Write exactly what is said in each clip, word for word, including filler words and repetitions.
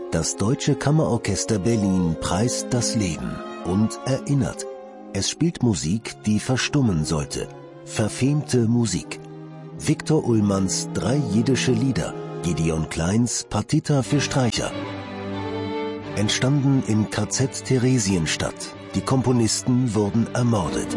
Das Deutsche Kammerorchester Berlin preist das Leben und erinnert. Es spielt Musik, die verstummen sollte. Verfemte Musik. Viktor Ullmanns Drei jiddische Lieder, Gideon Kleins Partita für Streicher. Entstanden im K Z Theresienstadt. Die Komponisten wurden ermordet.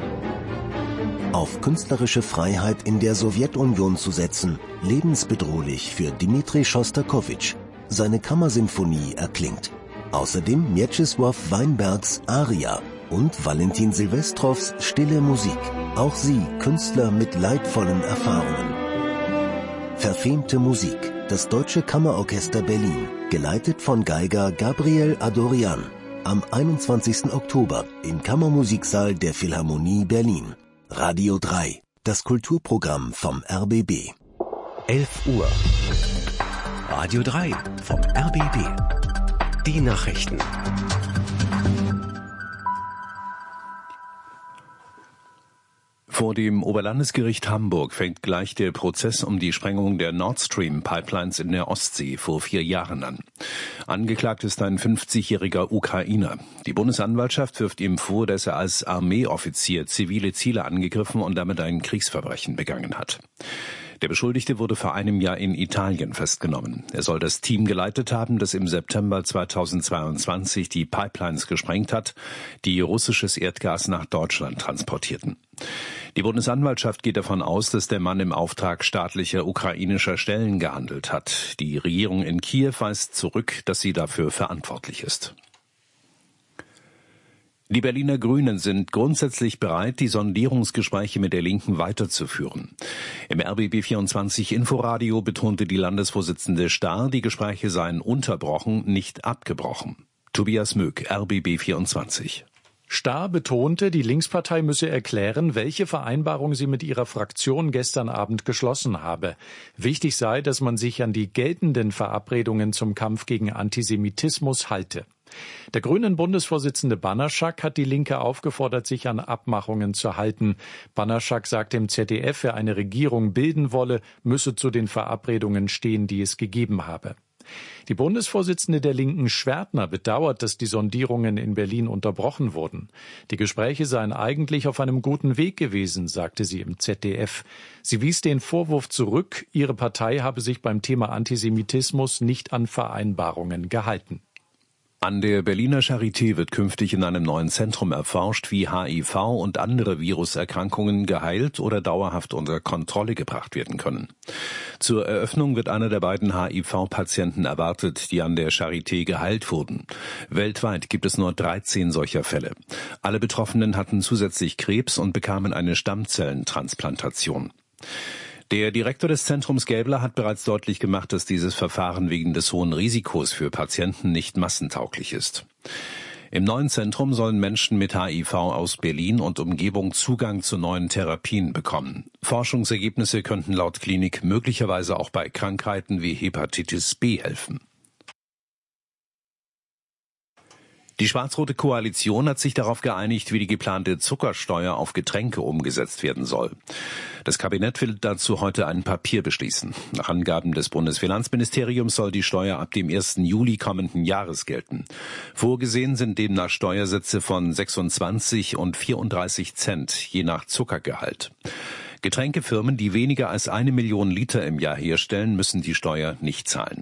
Auf künstlerische Freiheit in der Sowjetunion zu setzen, lebensbedrohlich für Dmitri Schostakowitsch. Seine Kammersinfonie erklingt. Außerdem Mieczysław Weinbergs Aria und Valentin Silvestrows Stille Musik. Auch sie Künstler mit leidvollen Erfahrungen. Verfemte Musik. Das Deutsche Kammerorchester Berlin, geleitet von Geiger Gabriel Adorian. Am einundzwanzigsten Oktober im Kammermusiksaal der Philharmonie Berlin. Radio drei, das Kulturprogramm vom R B B. elf Uhr. Radio drei vom R B B. Die Nachrichten. Vor dem Oberlandesgericht Hamburg fängt gleich der Prozess um die Sprengung der Nord Stream Pipelines in der Ostsee vor vier Jahren an. Angeklagt ist ein fünfzigjähriger Ukrainer. Die Bundesanwaltschaft wirft ihm vor, dass er als Armeeoffizier zivile Ziele angegriffen und damit ein Kriegsverbrechen begangen hat. Der Beschuldigte wurde vor einem Jahr in Italien festgenommen. Er soll das Team geleitet haben, das im September zweitausendzweiundzwanzig die Pipelines gesprengt hat, die russisches Erdgas nach Deutschland transportierten. Die Bundesanwaltschaft geht davon aus, dass der Mann im Auftrag staatlicher ukrainischer Stellen gehandelt hat. Die Regierung in Kiew weist zurück, dass sie dafür verantwortlich ist. Die Berliner Grünen sind grundsätzlich bereit, die Sondierungsgespräche mit der Linken weiterzuführen. Im R B B vierundzwanzig Inforadio betonte die Landesvorsitzende Starr, die Gespräche seien unterbrochen, nicht abgebrochen. Tobias Möck, R B B vierundzwanzig. Starr betonte, die Linkspartei müsse erklären, welche Vereinbarung sie mit ihrer Fraktion gestern Abend geschlossen habe. Wichtig sei, dass man sich an die geltenden Verabredungen zum Kampf gegen Antisemitismus halte. Der Grünen Bundesvorsitzende Banaschak hat die Linke aufgefordert, sich an Abmachungen zu halten. Banaschak sagte im Z D F, wer eine Regierung bilden wolle, müsse zu den Verabredungen stehen, die es gegeben habe. Die Bundesvorsitzende der Linken Schwertner bedauert, dass die Sondierungen in Berlin unterbrochen wurden. Die Gespräche seien eigentlich auf einem guten Weg gewesen, sagte sie im Z D F. Sie wies den Vorwurf zurück, ihre Partei habe sich beim Thema Antisemitismus nicht an Vereinbarungen gehalten. An der Berliner Charité wird künftig in einem neuen Zentrum erforscht, wie H I V und andere Viruserkrankungen geheilt oder dauerhaft unter Kontrolle gebracht werden können. Zur Eröffnung wird einer der beiden H I V-Patienten erwartet, die an der Charité geheilt wurden. Weltweit gibt es nur dreizehn solcher Fälle. Alle Betroffenen hatten zusätzlich Krebs und bekamen eine Stammzellentransplantation. Der Direktor des Zentrums Gäbler hat bereits deutlich gemacht, dass dieses Verfahren wegen des hohen Risikos für Patienten nicht massentauglich ist. Im neuen Zentrum sollen Menschen mit H I V aus Berlin und Umgebung Zugang zu neuen Therapien bekommen. Forschungsergebnisse könnten laut Klinik möglicherweise auch bei Krankheiten wie Hepatitis B helfen. Die schwarz-rote Koalition hat sich darauf geeinigt, wie die geplante Zuckersteuer auf Getränke umgesetzt werden soll. Das Kabinett will dazu heute ein Papier beschließen. Nach Angaben des Bundesfinanzministeriums soll die Steuer ab dem ersten Juli kommenden Jahres gelten. Vorgesehen sind demnach Steuersätze von sechsundzwanzig und vierunddreißig Cent, je nach Zuckergehalt. Getränkefirmen, die weniger als eine Million Liter im Jahr herstellen, müssen die Steuer nicht zahlen.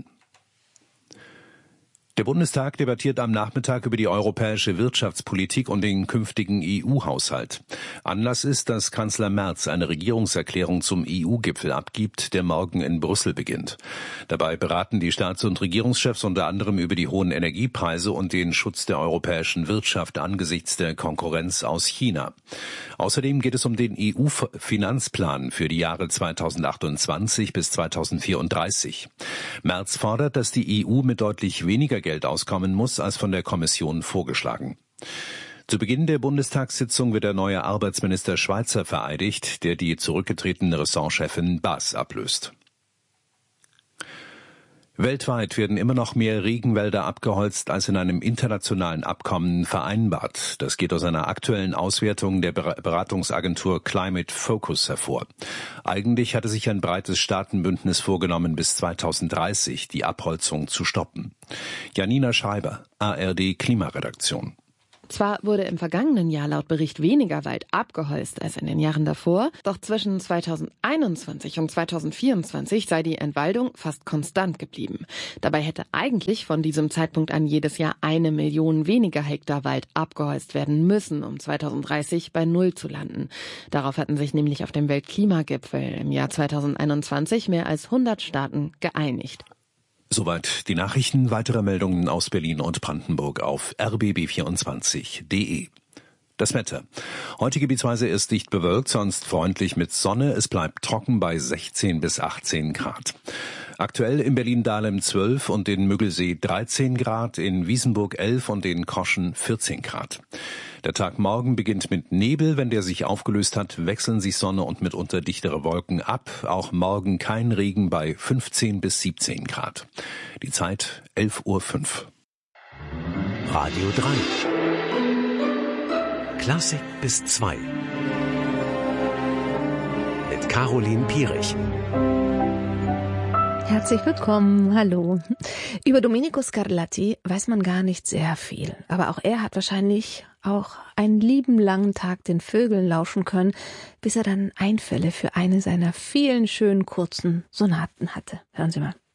Der Bundestag debattiert am Nachmittag über die europäische Wirtschaftspolitik und den künftigen E U-Haushalt. Anlass ist, dass Kanzler Merz eine Regierungserklärung zum E U-Gipfel abgibt, der morgen in Brüssel beginnt. Dabei beraten die Staats- und Regierungschefs unter anderem über die hohen Energiepreise und den Schutz der europäischen Wirtschaft angesichts der Konkurrenz aus China. Außerdem geht es um den E U-Finanzplan für die Jahre zweitausendachtundzwanzig bis zweitausendvierunddreißig. Merz fordert, dass die E U mit deutlich weniger Geld auskommen muss, als von der Kommission vorgeschlagen. Zu Beginn der Bundestagssitzung wird der neue Arbeitsminister Schweizer vereidigt, der die zurückgetretene Ressortchefin Baas ablöst. Weltweit werden immer noch mehr Regenwälder abgeholzt, als in einem internationalen Abkommen vereinbart. Das geht aus einer aktuellen Auswertung der Beratungsagentur Climate Focus hervor. Eigentlich hatte sich ein breites Staatenbündnis vorgenommen, bis zweitausenddreißig die Abholzung zu stoppen. Janina Schreiber, A R D Klimaredaktion. Zwar wurde im vergangenen Jahr laut Bericht weniger Wald abgeholzt als in den Jahren davor, doch zwischen zweitausendeinundzwanzig und zweitausendvierundzwanzig sei die Entwaldung fast konstant geblieben. Dabei hätte eigentlich von diesem Zeitpunkt an jedes Jahr eine Million weniger Hektar Wald abgeholzt werden müssen, um zweitausenddreißig bei Null zu landen. Darauf hatten sich nämlich auf dem Weltklimagipfel im Jahr zweitausendeinundzwanzig mehr als hundert Staaten geeinigt. Soweit die Nachrichten. Weitere Meldungen aus Berlin und Brandenburg auf r b b vierundzwanzig punkt d e. Das Wetter. Heute gebietsweise ist dicht bewölkt, sonst freundlich mit Sonne. Es bleibt trocken bei sechzehn bis achtzehn Grad. Aktuell in Berlin-Dahlem zwölf und in Müggelsee dreizehn Grad, in Wiesenburg elf und in Koschen vierzehn Grad. Der Tag morgen beginnt mit Nebel. Wenn der sich aufgelöst hat, wechseln sich Sonne und mitunter dichtere Wolken ab. Auch morgen kein Regen bei fünfzehn bis siebzehn Grad. Die Zeit elf Uhr fünf. Radio drei. Klassik bis zwei. Mit Caroline Pierich. Herzlich willkommen, hallo. Über Domenico Scarlatti weiß man gar nicht sehr viel. Aber auch er hat wahrscheinlich auch einen lieben langen Tag den Vögeln lauschen können, bis er dann Einfälle für eine seiner vielen schönen kurzen Sonaten hatte. Hören Sie mal.